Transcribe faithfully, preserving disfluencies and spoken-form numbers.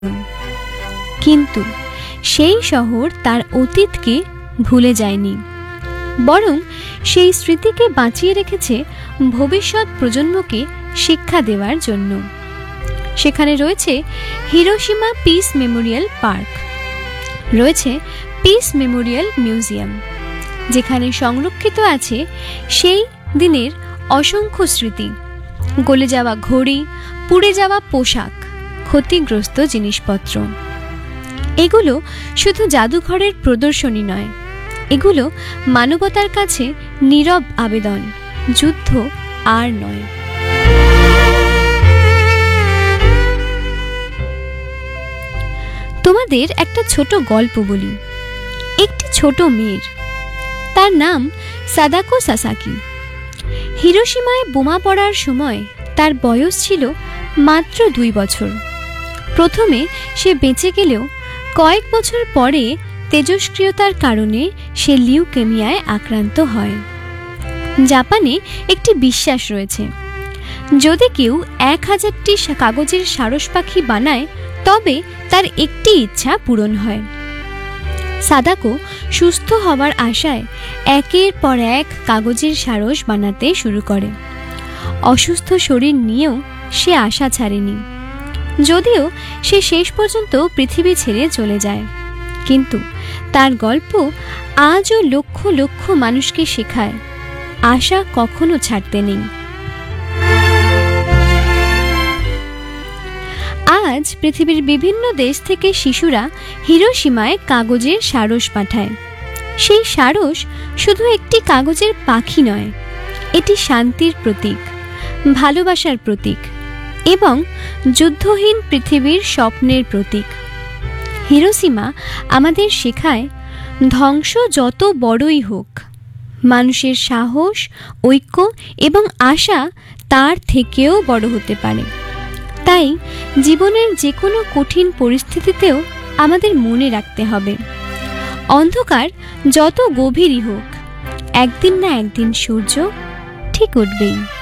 কিন্তু সেই শহর তার অতীতকে ভুলে যায়নি, বরং সেই স্মৃতিকে বাঁচিয়ে রেখেছে ভবিষ্যৎ প্রজন্মকে শিক্ষা দেওয়ার জন্য। সেখানে রয়েছে হিরোশিমা পিস মেমোরিয়াল পার্ক, রয়েছে পিস মেমোরিয়াল মিউজিয়াম, যেখানে সংরক্ষিত আছে সেই দিনের অসংখ্য স্মৃতি, গলে যাওয়া ঘড়ি, পুড়ে যাওয়া পোশাক, ক্ষতিগ্রস্ত জিনিসপত্র। এগুলো শুধু জাদুঘরের প্রদর্শনী নয়, এগুলো মানবতার কাছে নীরব আবেদন, যুদ্ধ আর নয়। তোমাদের একটা ছোট গল্প বলি। একটি ছোট মেয়ের, তার নাম সাদাকো সাসাকি। হিরোশিমায় বোমা পড়ার সময় তার বয়স ছিল মাত্র দুই বছর। প্রথমে সে বেঁচে গেলেও কয়েক বছর পরে তেজস্ক্রিয়তার কারণে সে লিউকেমিয়ায় আক্রান্ত হয়। জাপানে একটি বিশ্বাস রয়েছে, যদি কেউ এক হাজারটি কাগজের সারস পাখি বানায় তবে তার একটি ইচ্ছা পূরণ হয়। সাদাকো সুস্থ হওয়ার আশায় একের পর এক কাগজের সারস বানাতে শুরু করে। অসুস্থ শরীর নিয়েও সে আশা ছাড়েনি, যদিও সে শেষ পর্যন্ত পৃথিবী ছেড়ে চলে যায়। কিন্তু তার গল্প আজও লক্ষ লক্ষ মানুষকে শেখায়, আশা কখনো ছাড়তে নেই। আজ পৃথিবীর বিভিন্ন দেশ থেকে শিশুরা হিরোশিমায় কাগজের সারস পাঠায়। সেই সারস শুধু একটি কাগজের পাখি নয়, এটি শান্তির প্রতীক, ভালোবাসার প্রতীক এবং যুদ্ধহীন পৃথিবীর স্বপ্নের প্রতীক। হিরোশিমা আমাদের শেখায়, ধ্বংস যত বড়ই হোক, মানুষের সাহস, ঐক্য এবং আশা তার থেকেও বড় হতে পারে। তাই জীবনের যে কোনো কঠিন পরিস্থিতিতেও আমাদের মনে রাখতে হবে, অন্ধকার যত গভীরই হোক, একদিন না একদিন সূর্য ঠিক উঠবেই।